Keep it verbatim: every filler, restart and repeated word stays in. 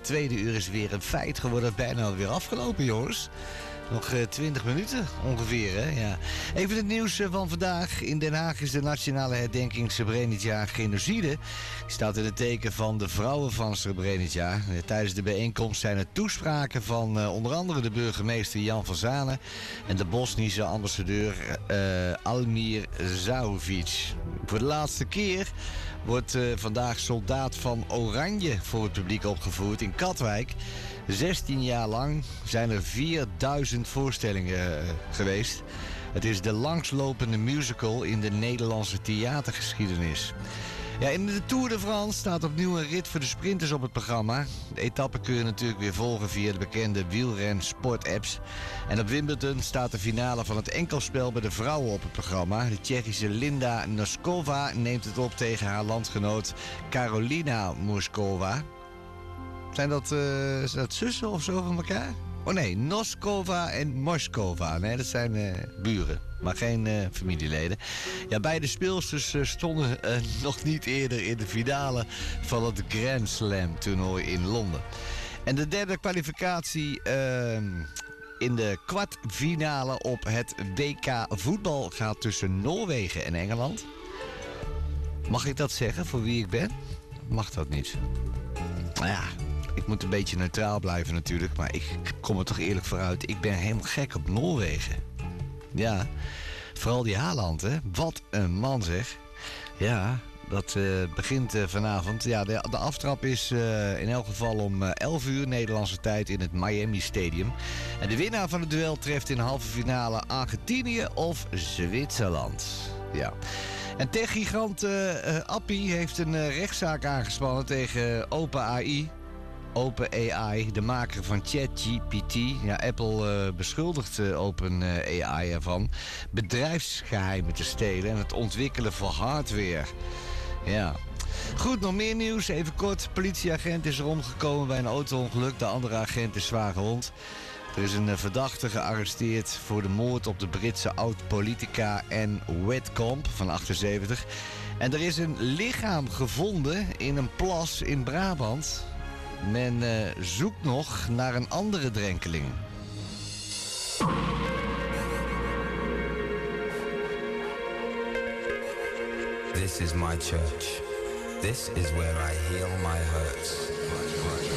tweede uur is weer een feit geworden. Bijna alweer afgelopen, jongens. Nog uh, twintig minuten ongeveer, hè? Ja. Even het nieuws uh, van vandaag. In Den Haag is de nationale herdenking Srebrenica genocide. Die staat in het teken van de vrouwen van Srebrenica. Uh, tijdens de bijeenkomst zijn er toespraken van uh, onder andere de burgemeester Jan van Zanen en de Bosnische ambassadeur uh, Almir Zahovic. Voor de laatste keer wordt uh, vandaag Soldaat van Oranje voor het publiek opgevoerd in Katwijk. zestien jaar lang zijn er vierduizend voorstellingen uh, geweest. Het is de langslopende musical in de Nederlandse theatergeschiedenis. Ja, in de Tour de France staat opnieuw een rit voor de sprinters op het programma. De etappen kun je natuurlijk weer volgen via de bekende wielren sportapps. En op Wimbledon staat de finale van het enkelspel bij de vrouwen op het programma. De Tsjechische Linda Noskova neemt het op tegen haar landgenoot Karolina Muskova. Zijn dat, uh, zijn dat zussen of zo van elkaar? Oh nee, Noskova en Moskova. Nee, dat zijn uh, buren, maar geen uh, familieleden. Ja, beide speelsters uh, stonden uh, nog niet eerder in de finale van het Grand Slam toernooi in Londen. En de derde kwalificatie uh, in de kwartfinale op het W K voetbal gaat tussen Noorwegen en Engeland. Mag ik dat zeggen voor wie ik ben? Mag dat niet? Nou ja, ik moet een beetje neutraal blijven natuurlijk, maar ik kom er toch eerlijk vooruit. Ik ben helemaal gek op Noorwegen. Ja, vooral die Haaland, hè. Wat een man, zeg. Ja, dat uh, begint uh, vanavond. Ja, de, de aftrap is uh, in elk geval om uh, elf uur Nederlandse tijd in het Miami Stadium. En de winnaar van het duel treft in de halve finale Argentinië of Zwitserland. Ja. En techgigant uh, uh, Appie heeft een uh, rechtszaak aangespannen tegen OpenAI. OpenAI, de maker van ChatGPT. Ja, Apple uh, beschuldigt uh, OpenAI ervan bedrijfsgeheimen te stelen en het ontwikkelen van hardware. Ja. Goed, nog meer nieuws. Even kort. Politieagent is er omgekomen bij een auto-ongeluk. De andere agent is zwaar gewond. Er is een verdachte gearresteerd voor de moord op de Britse oud-politica Anne Widdecombe van achtenzeventig. En er is een lichaam gevonden in een plas in Brabant. Men uh, zoekt nog naar een andere drenkeling. This is my church. This is where I heal my hurts.